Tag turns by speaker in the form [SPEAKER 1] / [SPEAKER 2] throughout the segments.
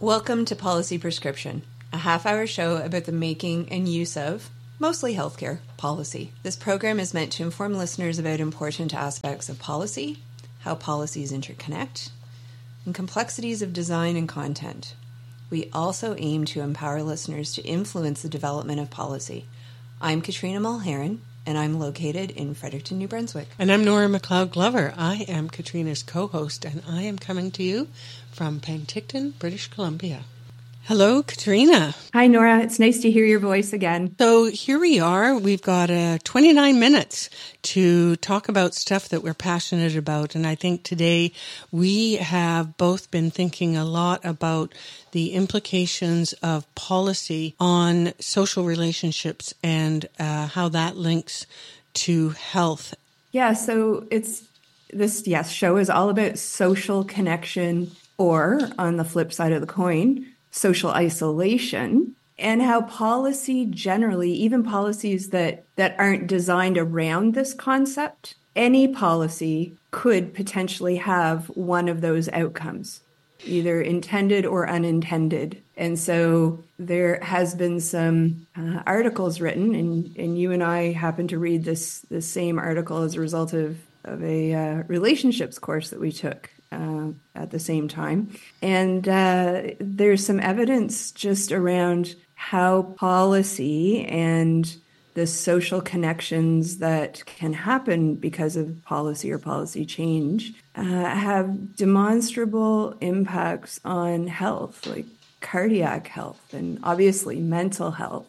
[SPEAKER 1] Welcome to Policy Prescription, a half-hour show about the making and use of, mostly healthcare, policy. This program is meant to inform listeners about important aspects of policy, how policies interconnect, and complexities of design and content. We also aim to empower listeners to influence the development of policy. I'm Katrina Mulheron, and I'm located in Fredericton, New Brunswick.
[SPEAKER 2] And I'm Nora McLeod Glover. I am Katrina's co-host, and I am coming to you from Penticton, British Columbia. Hello, Katrina.
[SPEAKER 3] Hi, Nora. It's nice to hear your voice again.
[SPEAKER 2] So here we are. We've got 29 minutes to talk about stuff that we're passionate about. And I think today we have both been thinking a lot about the implications of policy on social relationships and how that links to health.
[SPEAKER 3] Yeah, so this show is all about social connection, or on the flip side of the coin, social isolation, and how policy generally, even policies that aren't designed around this concept, any policy could potentially have one of those outcomes, either intended or unintended. And so there has been some articles written, and you and I happened to read this same article as a result of a relationships course that we took at the same time. And there's some evidence just around how policy and the social connections that can happen because of policy or policy change have demonstrable impacts on health, like cardiac health and obviously mental health.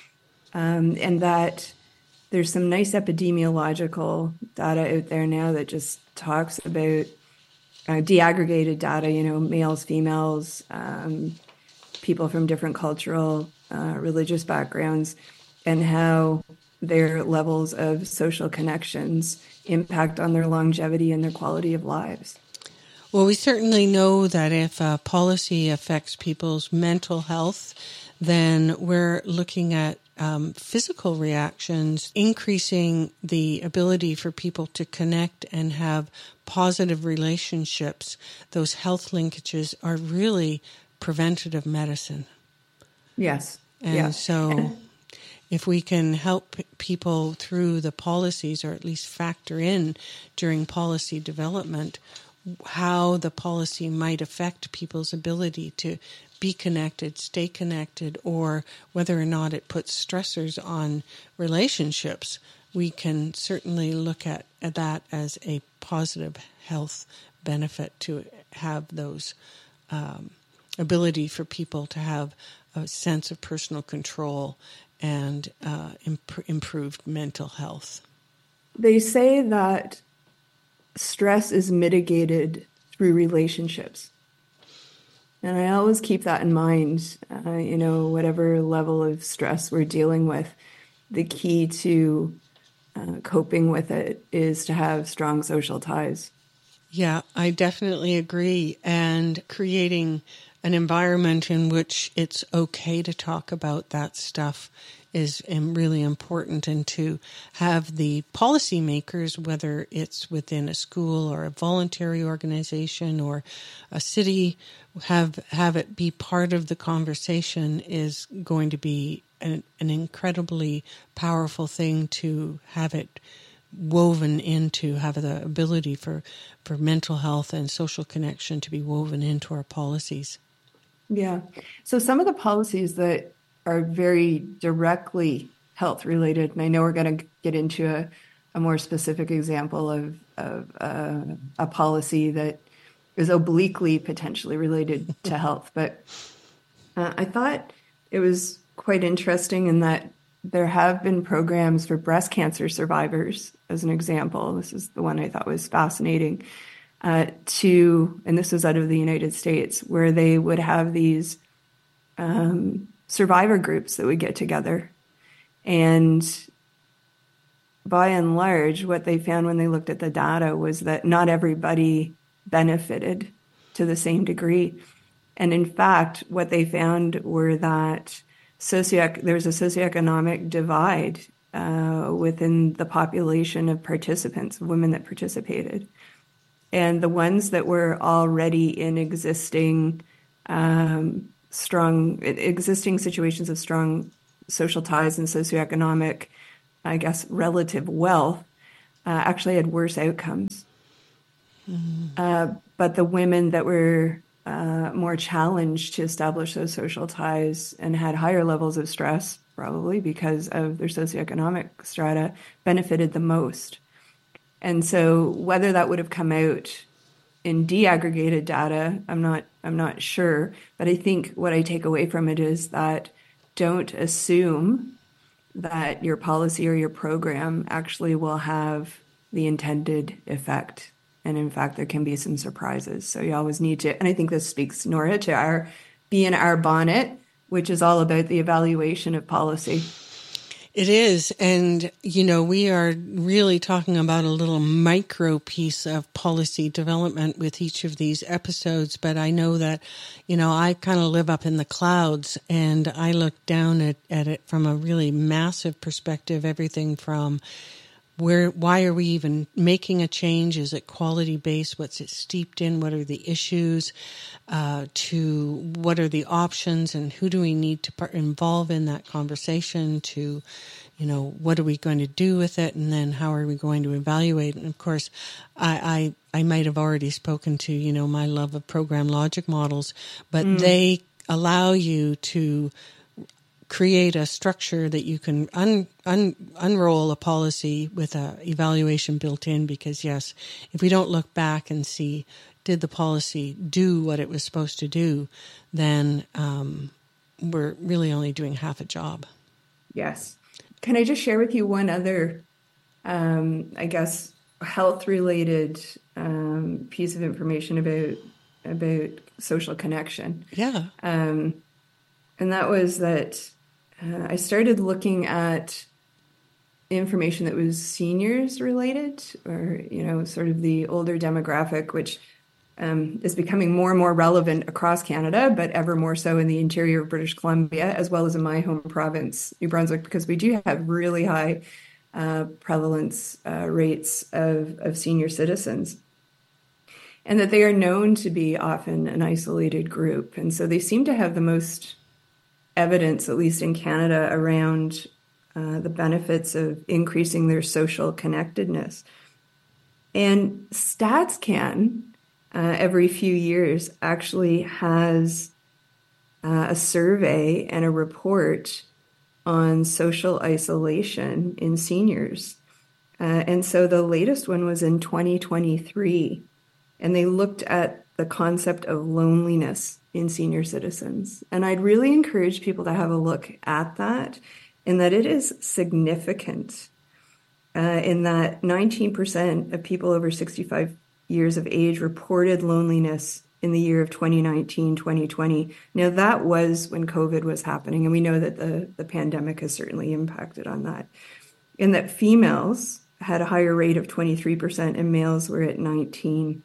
[SPEAKER 3] And that there's some nice epidemiological data out there now that just talks about deaggregated data, males, females, people from different cultural, religious backgrounds, and how their levels of social connections impact on their longevity and their quality of lives.
[SPEAKER 2] Well, we certainly know that if policy affects people's mental health, then we're looking at physical reactions, increasing the ability for people to connect and have positive relationships. Those health linkages are really preventative medicine.
[SPEAKER 3] Yes.
[SPEAKER 2] And so if we can help people through the policies, or at least factor in during policy development, how the policy might affect people's ability to be connected, stay connected, or whether or not it puts stressors on relationships, we can certainly look at that as a positive health benefit, to have those ability for people to have a sense of personal control and improved mental health.
[SPEAKER 3] They say that stress is mitigated through relationships. And I always keep that in mind, whatever level of stress we're dealing with, the key to coping with it is to have strong social ties.
[SPEAKER 2] Yeah, I definitely agree. And creating an environment in which it's okay to talk about that stuff is really important, and to have the policymakers, whether it's within a school or a voluntary organization or a city, have it be part of the conversation is going to be an incredibly powerful thing to have it woven into, have the ability for mental health and social connection to be woven into our policies.
[SPEAKER 3] Yeah. So some of the policies that are very directly health related, and I know we're going to get into a more specific example of a policy that is obliquely potentially related to health. But I thought it was quite interesting in that there have been programs for breast cancer survivors, as an example. This is the one I thought was fascinating, and this was out of the United States, where they would have these survivor groups that would get together. And by and large, what they found when they looked at the data was that not everybody benefited to the same degree. And in fact, what they found were that there's a socioeconomic divide within the population of participants, women that participated. And the ones that were already in existing existing situations of strong social ties and socioeconomic, I guess, relative wealth actually had worse outcomes. But the women that were more challenged to establish those social ties and had higher levels of stress, probably because of their socioeconomic strata, benefited the most. And so whether that would have come out in deaggregated data, I'm not sure. But I think what I take away from it is that don't assume that your policy or your program actually will have the intended effect. And in fact, there can be some surprises. So you always need to, and I think this speaks, Nora, to our Be in Our Bonnet, which is all about the evaluation of policy.
[SPEAKER 2] It is. And, we are really talking about a little micro piece of policy development with each of these episodes. But I know that, I kind of live up in the clouds and I look down at it from a really massive perspective, everything from why are we even making a change? Is it quality based? What's it steeped in? What are the issues? To what are the options and who do we need to involve in that conversation? To, what are we going to do with it? And then how are we going to evaluate? And of course, I might have already spoken to, my love of program logic models, but they allow you to create a structure that you can unroll a policy with a evaluation built in, because yes, if we don't look back and see, did the policy do what it was supposed to do, then we're really only doing half a job.
[SPEAKER 3] Yes. Can I just share with you one other, I guess, health-related piece of information about social connection?
[SPEAKER 2] Yeah.
[SPEAKER 3] And that was that I started looking at information that was seniors related, or, sort of the older demographic, which is becoming more and more relevant across Canada, but ever more so in the interior of British Columbia, as well as in my home province, New Brunswick, because we do have really high prevalence rates of senior citizens. And that they are known to be often an isolated group. And so they seem to have the most evidence, at least in Canada, around the benefits of increasing their social connectedness. And StatsCan, every few years, actually has a survey and a report on social isolation in seniors. And so the latest one was in 2023, and they looked at the concept of loneliness in senior citizens. And I'd really encourage people to have a look at that, in that it is significant, in that 19% of people over 65 years of age reported loneliness in the year of 2019, 2020. Now, that was when COVID was happening, and we know that the pandemic has certainly impacted on that. And that females had a higher rate of 23%, and males were at 19%.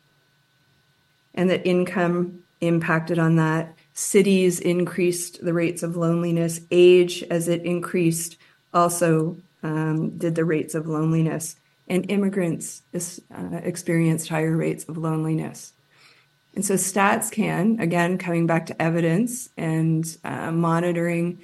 [SPEAKER 3] And that income impacted on that. Cities increased the rates of loneliness. Age, as it increased, also did the rates of loneliness. And immigrants experienced higher rates of loneliness. And so StatsCan, again, coming back to evidence and monitoring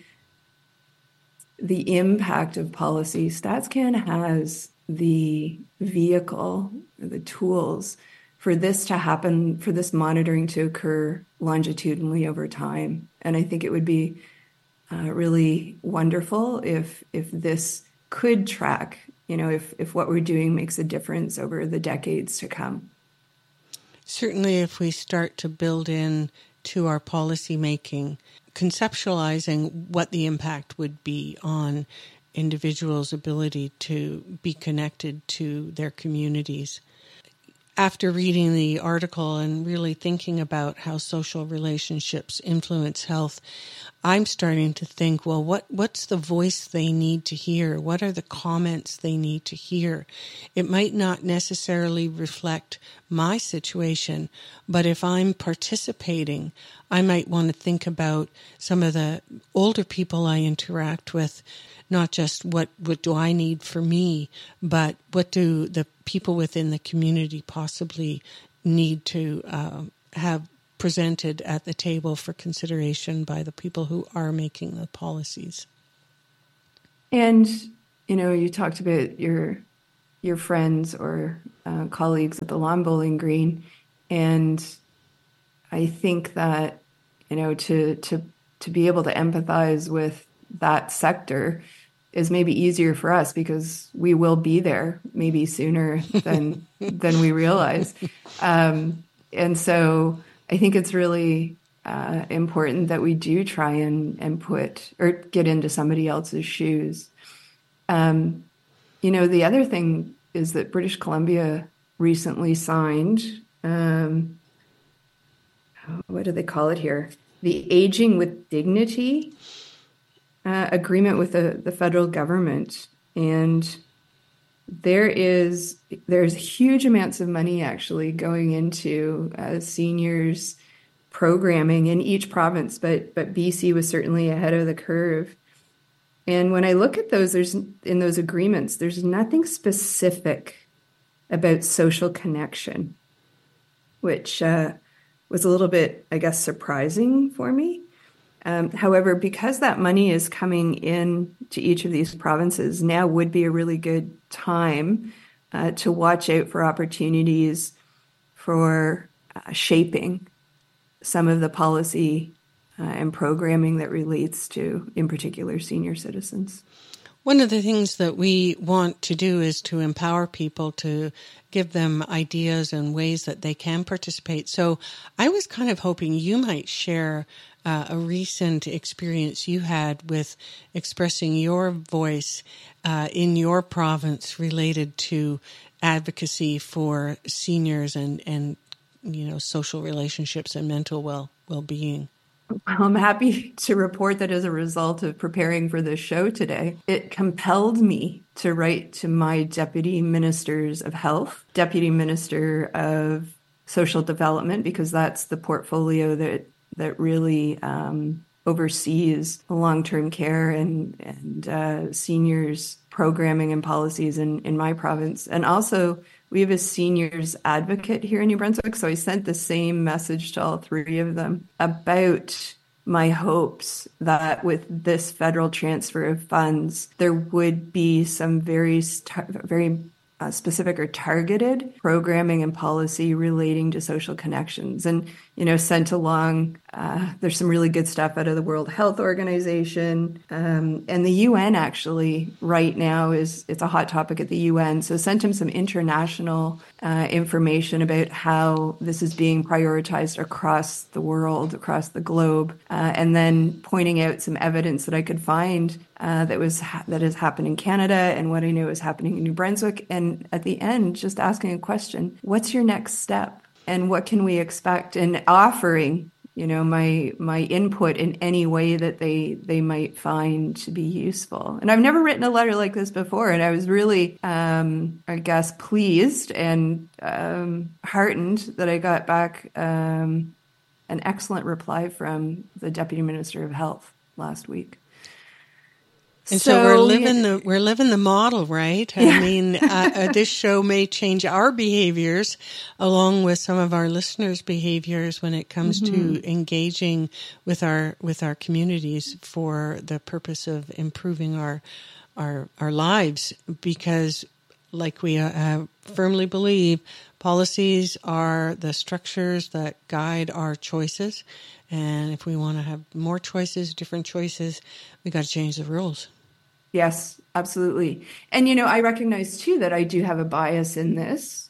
[SPEAKER 3] the impact of policy, StatsCan has the vehicle, the tools for this to happen, for this monitoring to occur longitudinally over time. And I think it would be really wonderful if this could track, if what we're doing makes a difference over the decades to come.
[SPEAKER 2] Certainly, if we start to build in to our policy making, conceptualizing what the impact would be on individuals' ability to be connected to their communities. After reading the article and really thinking about how social relationships influence health, I'm starting to think, well, what's the voice they need to hear? What are the comments they need to hear? It might not necessarily reflect my situation, but if I'm participating, I might want to think about some of the older people I interact with, not just what do I need for me, but what do the people within the community possibly need to have presented at the table for consideration by the people who are making the policies.
[SPEAKER 3] And, you talked about your friends or colleagues at the lawn bowling green. And I think that, to be able to empathize with that sector is maybe easier for us because we will be there maybe sooner than we realize. And so I think it's really important that we do try and put or get into somebody else's shoes. The other thing is that British Columbia recently signed, what do they call it here? The Aging with Dignity agreement with the federal government. And there's huge amounts of money actually going into seniors programming in each province, but BC was certainly ahead of the curve. And when I look at those, in those agreements, there's nothing specific about social connection, which was a little bit, I guess, surprising for me. However, because that money is coming in to each of these provinces, now would be a really good time to watch out for opportunities for shaping some of the policy and programming that relates to, in particular, senior citizens.
[SPEAKER 2] One of the things that we want to do is to empower people, to give them ideas and ways that they can participate. So I was kind of hoping you might share a recent experience you had with expressing your voice in your province related to advocacy for seniors and social relationships and mental well-being.
[SPEAKER 3] I'm happy to report that as a result of preparing for this show today, it compelled me to write to my deputy ministers of health, deputy minister of social development, because that's the portfolio that really oversees long-term care and seniors programming and policies in my province. And also, we have a seniors advocate here in New Brunswick. So I sent the same message to all three of them about my hopes that with this federal transfer of funds, there would be some very specific or targeted programming and policy relating to social connections. And, sent along, there's some really good stuff out of the World Health Organization. And the UN actually right now it's a hot topic at the UN. So sent him some international information about how this is being prioritized across the world, across the globe. And then pointing out some evidence that I could find that has happened in Canada and what I know is happening in New Brunswick. And at the end, just asking a question, what's your next step? And what can we expect? And offering, my input in any way that they might find to be useful. And I've never written a letter like this before. And I was really, I guess, pleased and heartened that I got back an excellent reply from the Deputy Minister of Health last week.
[SPEAKER 2] And so we're living the model, right? Yeah. I mean, this show may change our behaviors along with some of our listeners' behaviors when it comes to engaging with our communities for the purpose of improving our lives. Because, like we firmly believe, policies are the structures that guide our choices. And if we want to have more choices, different choices, we got to change the rules.
[SPEAKER 3] Yes, absolutely. And, I recognize, too, that I do have a bias in this,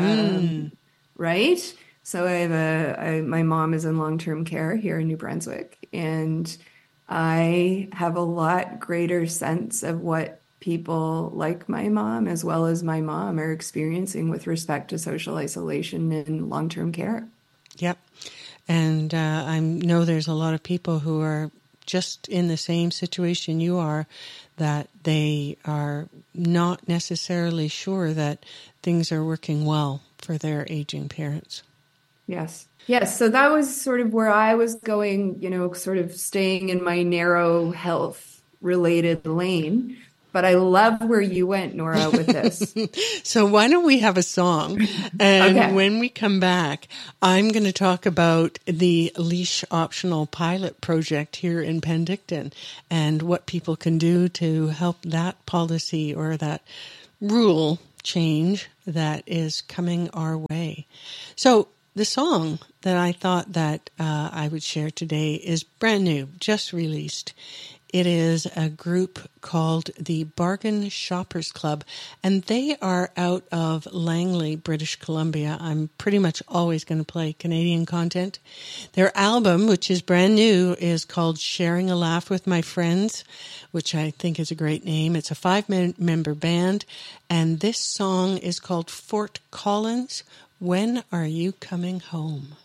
[SPEAKER 3] right? So my mom is in long-term care here in New Brunswick, and I have a lot greater sense of what people like my mom, as well as my mom, are experiencing with respect to social isolation and long-term care.
[SPEAKER 2] Yep. And I know there's a lot of people who are just in the same situation you are, that they are not necessarily sure that things are working well for their aging parents.
[SPEAKER 3] Yes. Yes. So that was sort of where I was going, sort of staying in my narrow health related lane. but I love where you went, Nora, with this.
[SPEAKER 2] So why don't we have a song? And
[SPEAKER 3] Okay.
[SPEAKER 2] when we come back, I'm going to talk about the leash optional pilot project here in Penticton and what people can do to help that policy or that rule change that is coming our way. So the song that I thought that I would share today is brand new, just released. It is a group called the Bargain Shoppers Club, and they are out of Langley, British Columbia. I'm pretty much always going to play Canadian content. Their album, which is brand new, is called Sharing a Laugh with My Friends, which I think is a great name. It's a 5-member band, and this song is called Fort Collins, When Are You Coming Home?